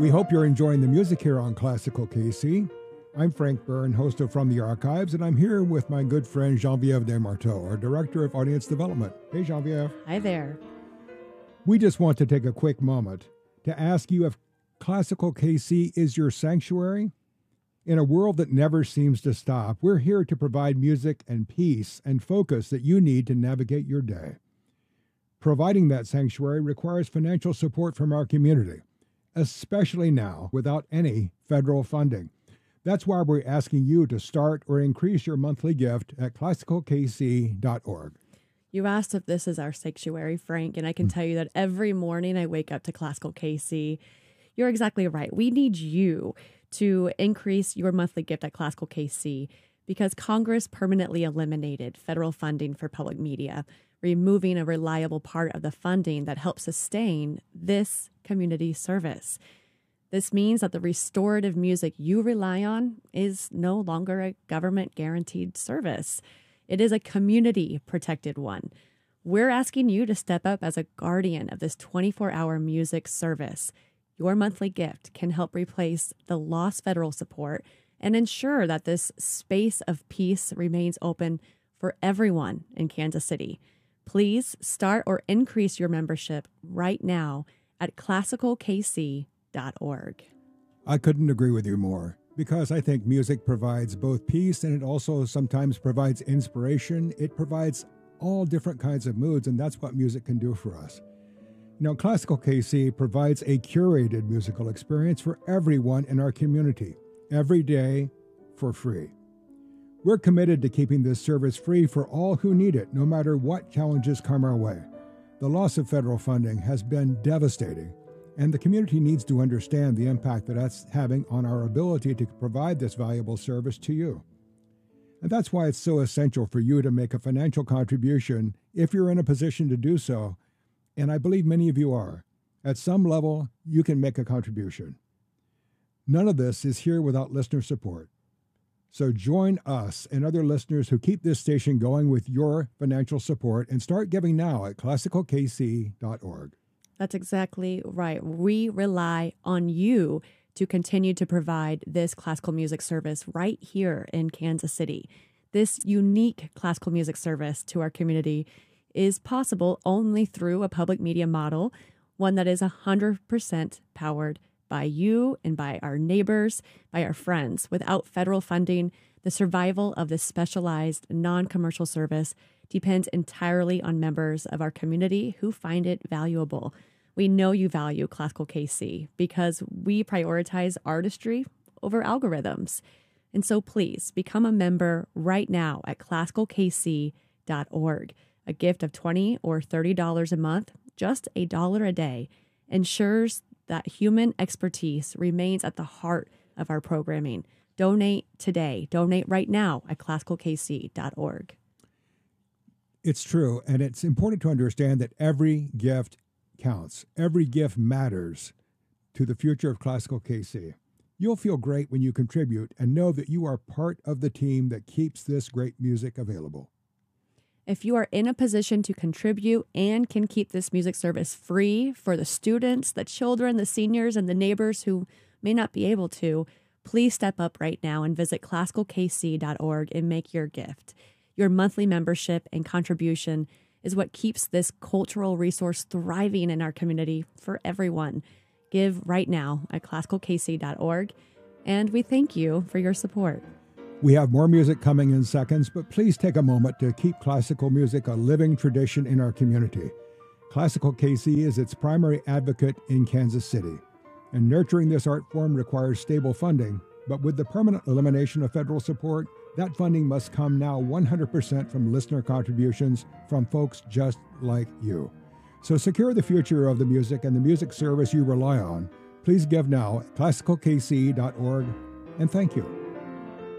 We hope you're enjoying the music here on Classical KC. I'm Frank Byrne, host of From the Archives, and I'm here with my good friend Geneviève Desmarteau, our Director of Audience Development. Hey, Geneviève. Hi there. We just want to take a quick moment to ask you if Classical KC is your sanctuary. In a world that never seems to stop, we're here to provide music and peace and focus that you need to navigate your day. Providing that sanctuary requires financial support from our community, especially now without any federal funding. That's why we're asking you to start or increase your monthly gift at classicalkc.org. You asked if this is our sanctuary, Frank, and I can tell you that every morning I wake up to Classical KC. You're exactly right. We need you to increase your monthly gift at Classical KC because Congress permanently eliminated federal funding for public media, removing a reliable part of the funding that helps sustain this community service. This means that the restorative music you rely on is no longer a government-guaranteed service. It is a community-protected one. We're asking you to step up as a guardian of this 24-hour music service. Your monthly gift can help replace the lost federal support and ensure that this space of peace remains open for everyone in Kansas City. Please start or increase your membership right now at classicalkc.org. I couldn't agree with you more because I think music provides both peace and it also sometimes provides inspiration. It provides all different kinds of moods, and that's what music can do for us. Now, Classical KC provides a curated musical experience for everyone in our community, every day for free. We're committed to keeping this service free for all who need it, no matter what challenges come our way. The loss of federal funding has been devastating, and the community needs to understand the impact that that's having on our ability to provide this valuable service to you. And that's why it's so essential for you to make a financial contribution if you're in a position to do so. And I believe many of you are. At some level, you can make a contribution. None of this is here without listener support. So join us and other listeners who keep this station going with your financial support and start giving now at classicalkc.org. That's exactly right. We rely on you to continue to provide this classical music service right here in Kansas City. This unique classical music service to our community is possible only through a public media model, one that is 100% powered by you and by our neighbors, by our friends. Without federal funding, the survival of this specialized, non-commercial service depends entirely on members of our community who find it valuable. We know you value Classical KC because we prioritize artistry over algorithms. And so please become a member right now at classicalkc.org. A gift of $20 or $30 a month, just $1 a day, ensures that human expertise remains at the heart of our programming. Donate today. Donate right now at classicalkc.org. It's true, and it's important to understand that every gift counts. Every gift matters to the future of Classical KC. You'll feel great when you contribute and know that you are part of the team that keeps this great music available. If you are in a position to contribute and can keep this music service free for the students, the children, the seniors, and the neighbors who may not be able to, please step up right now and visit classicalkc.org and make your gift. Your monthly membership and contribution is what keeps this cultural resource thriving in our community for everyone. Give right now at classicalkc.org, and we thank you for your support. We have more music coming in seconds, but please take a moment to keep classical music a living tradition in our community. Classical KC is its primary advocate in Kansas City, and nurturing this art form requires stable funding, but with the permanent elimination of federal support, that funding must come now 100% from listener contributions from folks just like you. So secure the future of the music and the music service you rely on. Please give now at classicalkc.org, and thank you.